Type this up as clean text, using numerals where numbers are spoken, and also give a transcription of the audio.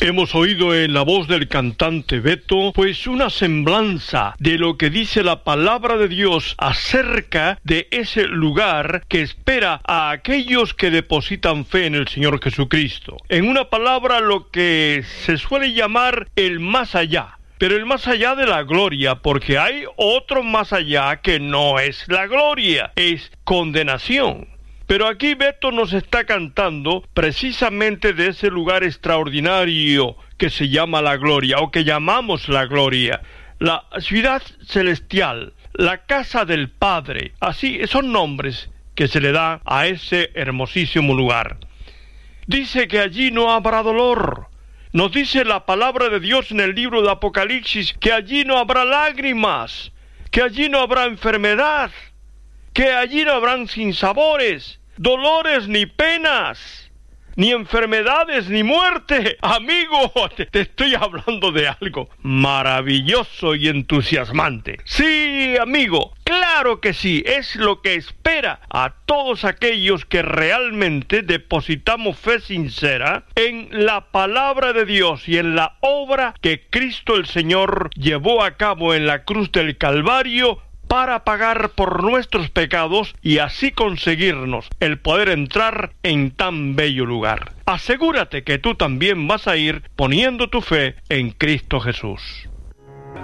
Hemos oído en la voz del cantante Beto, pues una semblanza de lo que dice la palabra de Dios acerca de ese lugar que espera a aquellos que depositan fe en el Señor Jesucristo. En una palabra, lo que se suele llamar el más allá. Pero el más allá de la gloria, porque hay otro más allá que no es la gloria, es condenación. Pero aquí Beto nos está cantando precisamente de ese lugar extraordinario que se llama la gloria, o que llamamos la gloria, la ciudad celestial, la casa del Padre. Así son nombres que se le da a ese hermosísimo lugar. Dice que allí no habrá dolor. Nos dice la palabra de Dios en el libro de Apocalipsis que allí no habrá lágrimas, que allí no habrá enfermedad, que allí no habrán sinsabores, dolores ni penas, ni enfermedades ni muerte. Amigo, te estoy hablando de algo maravilloso y entusiasmante. Sí, amigo, claro que sí, es lo que espera a todos aquellos que realmente depositamos fe sincera en la palabra de Dios y en la obra que Cristo el Señor llevó a cabo en la cruz del Calvario para pagar por nuestros pecados y así conseguirnos el poder entrar en tan bello lugar. Asegúrate que tú también vas a ir poniendo tu fe en Cristo Jesús.